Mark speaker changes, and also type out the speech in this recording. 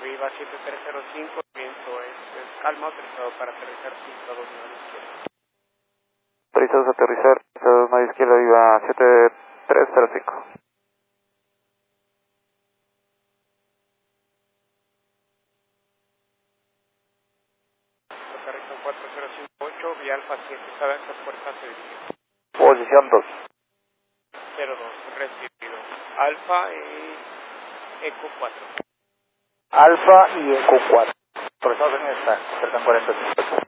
Speaker 1: Viva 7305, viento es calma, autorizado para aterrizar 5 a 2 a la izquierda.
Speaker 2: Autorizados a aterrizar, 2 a izquierda, Viva 7305.
Speaker 1: Aterrizan 4058, vía Alfa 7, sabe a qué puerta se dirige.
Speaker 2: Posición 2.
Speaker 1: 02, recibido. Alfa y Eco 4.
Speaker 2: Alfa y Eco 4. Por Estados Unidos está, acercan 40.